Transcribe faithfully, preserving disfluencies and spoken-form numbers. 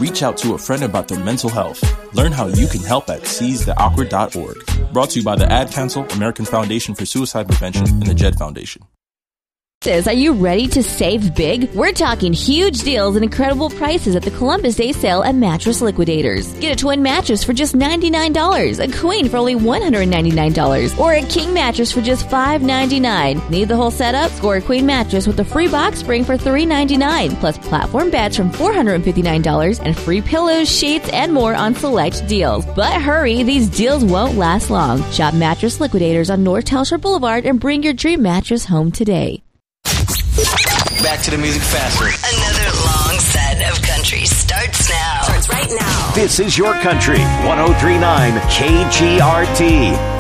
reach out to a friend about their mental health. Learn how you can help at seize the awkward dot org. Brought to you by the Ad Council, American Foundation for Suicide Prevention, and the Jed Foundation. Are you ready to save big? We're talking huge deals and incredible prices at the Columbus Day Sale at Mattress Liquidators. Get a twin mattress for just ninety-nine dollars, a queen for only one hundred ninety-nine dollars, or a king mattress for just five hundred ninety-nine dollars. Need the whole setup? Score a queen mattress with a free box spring for three hundred ninety-nine dollars, plus platform beds from four hundred fifty-nine dollars and free pillows, sheets, and more on select deals. But hurry, these deals won't last long. Shop Mattress Liquidators on North Telstra Boulevard and bring your dream mattress home today. Back to the music faster. Another long set of country starts now. Starts right now. This is your country. one oh three point nine K G R T.